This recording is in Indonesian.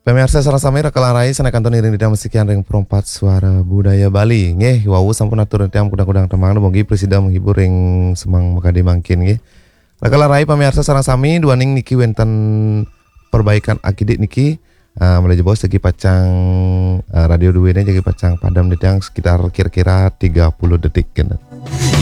Pemirsa sareng sami rakalarai sanekan toni ring didang musikian ring perompat suara budaya Bali. Nggih, wau sampun atur tiang kudang-kudang temang mugi presida menghibur ring semang makadi mangkin nggih. Rakalarai pemirsa sareng sami duaning niki wenten perbaikan akidik niki mulai bos segi pacang radio duwe jadi pacang padam di tiang sekitar kira-kira 30 detik kan.